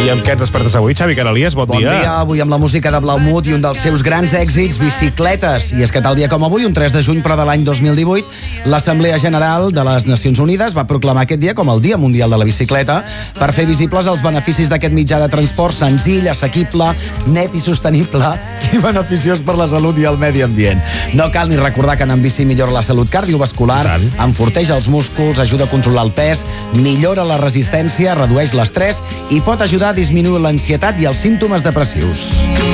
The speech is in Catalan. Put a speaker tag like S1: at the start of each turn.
S1: I amb què ens despertes avui, Xavi Canalies? Bon dia.
S2: Bon dia, avui amb la música de Blau Mood i un dels seus grans èxits, Bicicletes. I és que tal dia com avui, un 3 de juny però de l'any 2018, l'Assemblea General de les Nacions Unides va proclamar aquest dia com el Dia Mundial de la Bicicleta per fer visibles els beneficis d'aquest mitjà de transport senzill, assequible, net i sostenible i beneficiós per la salut i el medi ambient. No cal ni recordar que anar amb bici millora la salut cardiovascular, enforteix els músculs, ajuda a controlar el pes, millora la resistència, redueix l'estrès i pot ajudar a disminuir l'ansietat i els símptomes depressius.